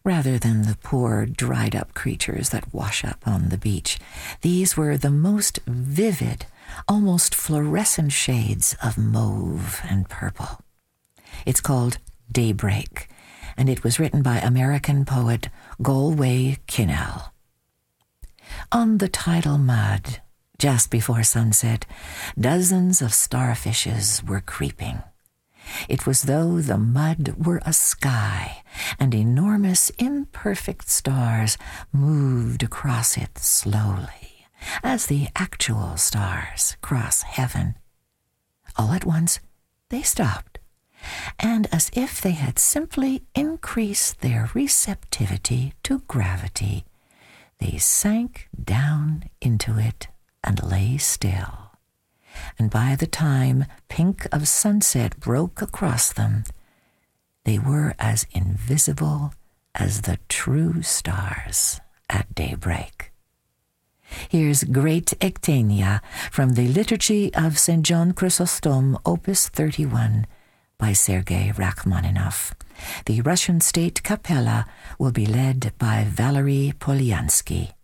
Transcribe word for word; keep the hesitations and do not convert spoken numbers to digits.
rather than the poor, dried-up creatures that wash up on the beach. These were the most vivid, almost fluorescent shades of mauve and purple. It's called Daybreak, and it was written by American poet Galway Kinnell. On the tidal mud, just before sunset, dozens of starfishes were creeping. It was though the mud were a sky, and enormous, imperfect stars moved across it slowly, as the actual stars cross heaven. All at once, they stopped, and as if they had simply increased their receptivity to gravity, they sank down into it and lay still. And by the time pink of sunset broke across them, they were as invisible as the true stars at daybreak. Here's Great Ectania from the Liturgy of Saint John Chrysostom, Opus thirty-one, by Sergei Rachmaninoff. The Russian State Capella will be led by Valery Polyansky.